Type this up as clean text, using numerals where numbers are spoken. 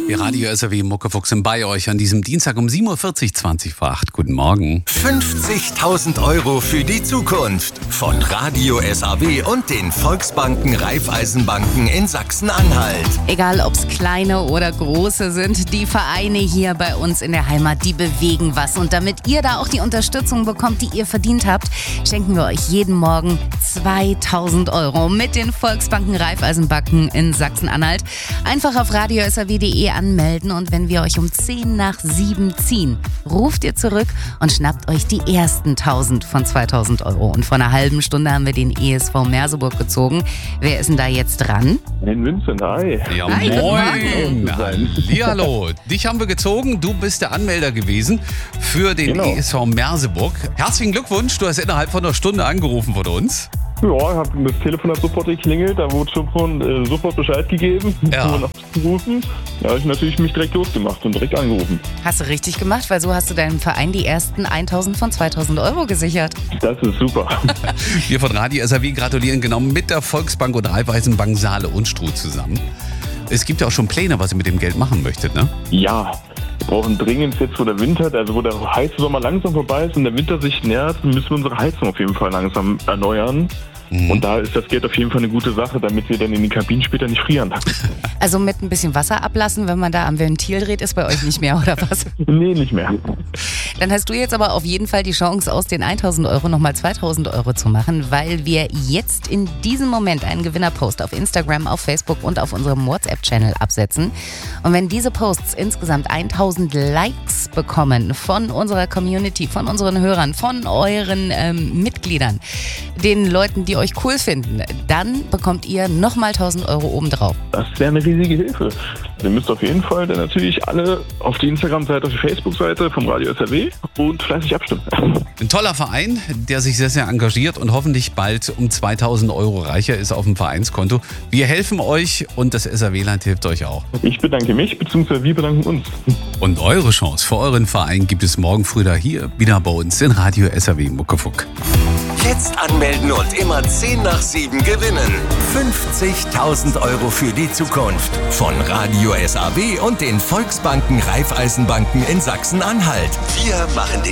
Ihr Radio SAW Muckefuchs sind bei euch an diesem Dienstag um 7.40 Uhr, 20 vor 8. Guten Morgen. 50.000 Euro für die Zukunft von Radio SAW und den Volksbanken Raiffeisenbanken in Sachsen-Anhalt. Egal, ob es kleine oder große sind, die Vereine hier bei uns in der Heimat, die bewegen was. Und damit ihr da auch die Unterstützung bekommt, die ihr verdient habt, schenken wir euch jeden Morgen 2.000 Euro mit den Volksbanken Raiffeisenbanken in Sachsen-Anhalt. Einfach auf radiosaw.de anmelden und wenn wir euch um 10 nach 7 ziehen, ruft ihr zurück und schnappt euch die ersten 1.000 von 2.000 Euro. Und vor einer halben Stunde haben wir den ESV Merseburg gezogen. Wer ist denn da jetzt dran? Den Vincent, hi. Ja, Hi, moin. Hallihallo. Dich haben wir gezogen. Du bist der Anmelder gewesen für den Genau. ESV Merseburg. Herzlichen Glückwunsch. Du hast innerhalb von einer Stunde angerufen von uns. Ja, das Telefon hat sofort geklingelt, da wurde schon sofort Bescheid gegeben, Ja. angerufen. Da habe ich natürlich mich direkt losgemacht und direkt angerufen. Hast du richtig gemacht, weil so hast du deinem Verein die ersten 1.000 von 2.000 Euro gesichert. Das ist super. Wir von Radio SAW gratulieren genau mit der Volksbank und Raiffeisenbank Saale und Struh zusammen. Es gibt ja auch schon Pläne, was ihr mit dem Geld machen möchtet, ne? Ja, wir brauchen dringend jetzt, wo der Winter, also wo der heiße Sommer langsam vorbei ist und der Winter sich nähert, müssen wir unsere Heizung auf jeden Fall langsam erneuern. Und da ist das Geld auf jeden Fall eine gute Sache, damit wir dann in den Kabinen später nicht frieren. Also mit ein bisschen Wasser ablassen, wenn man da am Ventil dreht, ist bei euch nicht mehr, oder was? Nee, nicht mehr. Dann hast du jetzt aber auf jeden Fall die Chance, aus den 1.000 Euro nochmal 2.000 Euro zu machen, weil wir jetzt in diesem Moment einen Gewinnerpost auf Instagram, auf Facebook und auf unserem WhatsApp-Channel absetzen. Und wenn diese Posts insgesamt 1.000 Likes bekommen von unserer Community, von unseren Hörern, von euren Mitgliedern, den Leuten, die euch cool finden, dann bekommt ihr nochmal 1.000 Euro obendrauf. Das wäre eine riesige Hilfe. Ihr müsst auf jeden Fall dann natürlich alle auf die Instagram-Seite, auf die Facebook-Seite vom Radio SAW und fleißig abstimmen. Ein toller Verein, der sich sehr, sehr engagiert und hoffentlich bald um 2.000 Euro reicher ist auf dem Vereinskonto. Wir helfen euch und das SAW-Land hilft euch auch. Ich bedanke mich, beziehungsweise wir bedanken uns. Und eure Chance für euren Verein gibt es morgen früh da hier wieder bei uns in Radio SAW Muckefuck. Jetzt anmelden und immer 10 nach 7 gewinnen. 50.000 Euro für die Zukunft von Radio SAW und den Volksbanken Raiffeisenbanken in Sachsen-Anhalt. Wir machen den